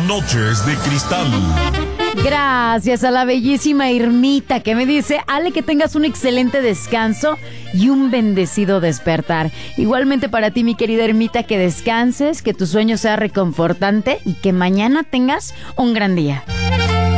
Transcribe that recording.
Noches de Cristal. Gracias a la bellísima Irmita que me dice: Ale, que tengas un excelente descanso y un bendecido despertar. Igualmente para ti, mi querida Irmita, que descanses, que tu sueño sea reconfortante y que mañana tengas un gran día.